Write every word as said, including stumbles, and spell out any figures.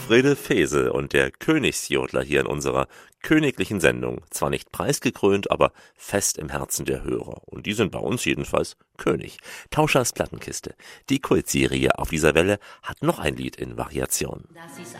Wilfriede Fehse und der Königsjodler hier in unserer königlichen Sendung. Zwar nicht preisgekrönt, aber fest im Herzen der Hörer. Und die sind bei uns jedenfalls König. Tauschers Plattenkiste. Die Kultserie auf dieser Welle hat noch ein Lied in Variation.